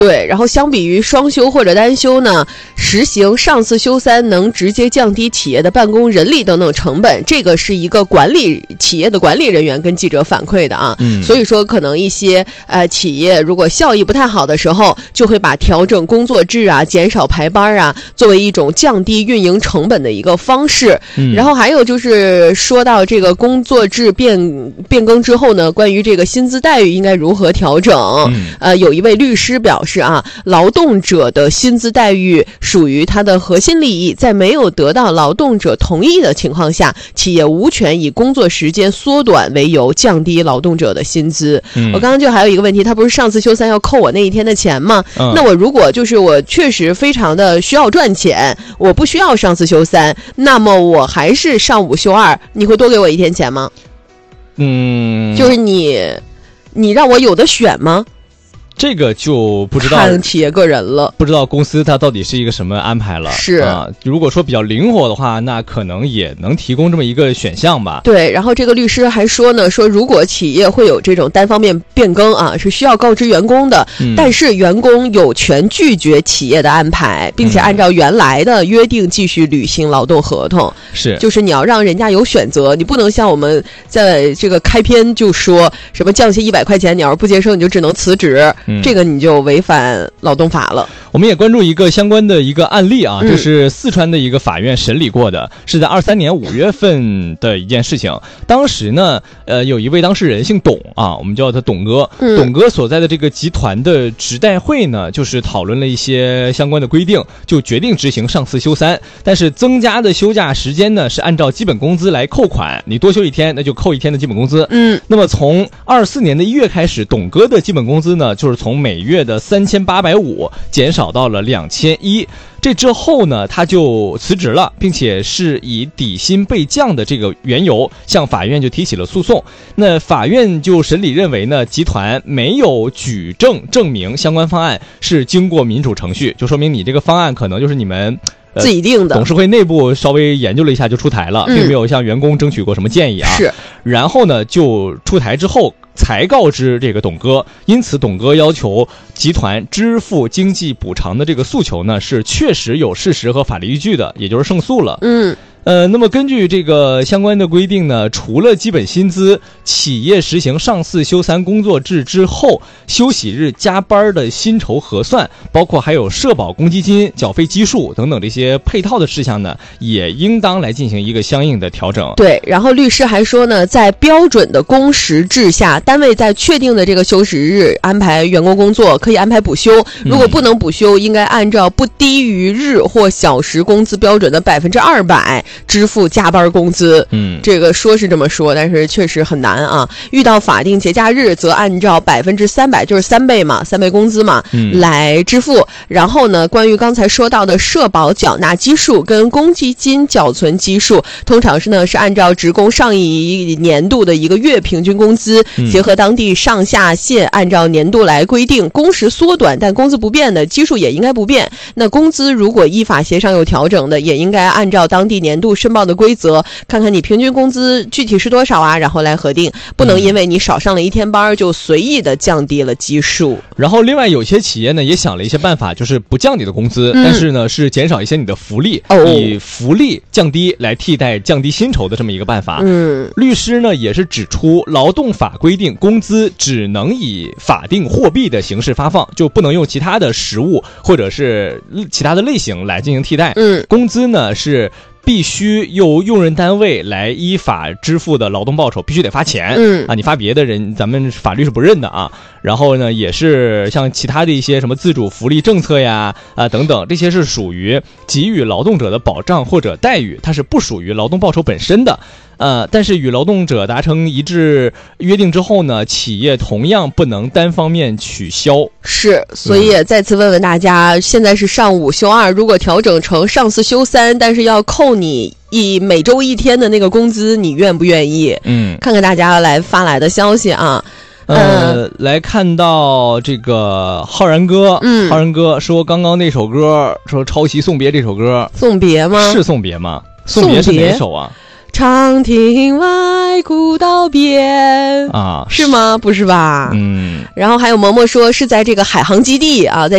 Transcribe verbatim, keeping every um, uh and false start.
对，然后相比于双休或者单休呢，实行上四休三能直接降低企业的办公人力等等成本，这个是一个管理企业的管理人员跟记者反馈的啊。嗯，所以说可能一些呃企业如果效益不太好的时候，就会把调整工作制啊、减少排班啊，作为一种降低运营成本的一个方式。嗯，然后还有就是说到这个工作制变变更之后呢，关于这个薪资待遇应该如何调整？嗯、呃，有一位律师表示。是啊，劳动者的薪资待遇属于他的核心利益，在没有得到劳动者同意的情况下，企业无权以工作时间缩短为由降低劳动者的薪资。嗯、我刚刚就还有一个问题，他不是上次休三要扣我那一天的钱吗？嗯、那我如果就是我确实非常的需要赚钱，我不需要上次休三，那么我还是上五休二，你会多给我一天钱吗？ 嗯， 就是你，你让我有的选吗？ 这个就不知道看企业个人了， 不知道公司它到底是一个什么安排了。 是啊，如果说比较灵活的话，那可能也能提供这么一个选项吧。 对，然后这个律师还说呢，说如果企业会有这种单方面变更啊，是需要告知员工的，嗯、但是员工有权拒绝企业的安排，并且按照原来的约定继续履行劳动合同。 是， 就是你要让人家有选择，你不能像我们在这个开篇就说什么降薪一百块钱，你要是不接受，你就只能辞职。嗯、这个你就违反劳动法了。 我们也关注一个相关的一个案例啊，这是四川的一个法院审理过的，嗯、是在二三年五月份的一件事情。当时呢，呃，有一位当事人姓董啊，我们叫他董哥。嗯、董哥所在的这个集团的职代会呢，就是讨论了一些相关的规定，就决定执行上四休三，但是增加的休假时间呢是按照基本工资来扣款，你多休一天，那就扣一天的基本工资。嗯，那么从二四年的一月开始，董哥的基本工资呢，就是从每月的三千八百五减少到了两千一。这之后呢，他就辞职了，并且是以底薪被降的这个缘由向法院就提起了诉讼。那法院就审理认为呢，集团没有举证证明相关方案是经过民主程序，就说明你这个方案可能就是你们自己定的， 董事会内部稍微研究了一下就出台了，并没有向员工争取过什么建议啊。 是， 然后呢，就出台之后才告知这个董哥，因此董哥要求集团支付经济补偿的这个诉求呢，是确实有事实和法律依据的，也就是胜诉了。嗯。呃，那么根据这个相关的规定呢，除了基本薪资，企业实行上四休三工作制之后，休息日加班的薪酬核算，包括还有社保公积金缴费基数等等这些配套的事项呢，也应当来进行一个相应的调整。 对，然后律师还说呢，在标准的工时制下，单位在确定的这个休息日安排员工工作，可以安排补休，如果不能补休，应该按照不低于日或小时工资标准的百分之二百。支付加班工资。嗯，这个说是这么说，但是确实很难啊。遇到法定节假日，则按照百分之三百，就是三倍嘛，三倍工资嘛，嗯，来支付。然后呢，关于刚才说到的社保缴纳基数跟公积金缴存基数，通常是呢是按照职工上一年度的一个月平均工资，嗯、结合当地上下限，按照年度来规定。工时缩短但工资不变的基数也应该不变。那工资如果依法协商有调整的，也应该按照当地年度申报的规则，看看你平均工资具体是多少啊，然后来核定，不能因为你少上了一天班就随意的降低了基数。 然后另外有些企业呢也想了一些办法，就是不降你的工资，嗯、但是呢是减少一些你的福利，哦、以福利降低来替代降低薪酬的这么一个办法。嗯，律师呢也是指出，劳动法规定工资只能以法定货币的形式发放，就不能用其他的实物或者是其他的类型来进行替代。嗯，工资呢是必须由用人单位来依法支付的劳动报酬，必须得发钱。嗯啊，你发别的人，咱们法律是不认的啊。然后呢，也是像其他的一些什么自主福利政策呀啊等等，这些是属于给予劳动者的保障或者待遇，它是不属于劳动报酬本身的。呃，但是与劳动者达成一致约定之后呢，企业同样不能单方面取消。 是，所以也再次问问大家，嗯、现在是上五休二，如果调整成上四休三，但是要扣你一每周一天的那个工资，你愿不愿意？嗯，看看大家来发来的消息啊。 呃，嗯、来看到这个浩然哥，嗯，浩然哥说刚刚那首歌，说抄袭送别这首歌， 送别吗？ 是送别吗？送别是哪首啊？ 长亭外，古道边啊，是吗？不是吧？嗯。然后还有嬷嬷说是在这个海航基地啊，在